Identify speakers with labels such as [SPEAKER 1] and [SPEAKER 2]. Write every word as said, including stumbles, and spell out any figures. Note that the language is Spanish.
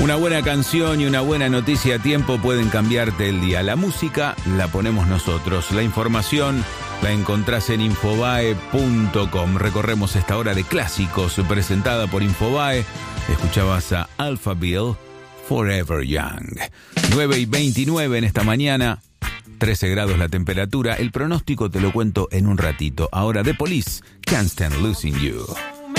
[SPEAKER 1] Una buena canción y una buena noticia a tiempo pueden cambiarte el día. La música la ponemos nosotros. La información la encontrás en infobae punto com. Recorremos esta hora de clásicos presentada por Infobae. Escuchabas a Alphaville, Forever Young. nueve y veintinueve en esta mañana. trece grados la temperatura. El pronóstico te lo cuento en un ratito. Ahora The Police, Can't Stand Losing You.